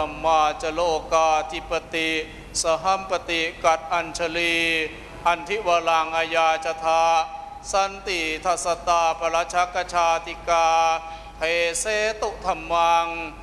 มมาจโลกาธิปติสหัมปติกัดอัญชลีอันทิวลังอายาจทาสันติทัสตาปรชักชาติกาเพเสตุธรรมัง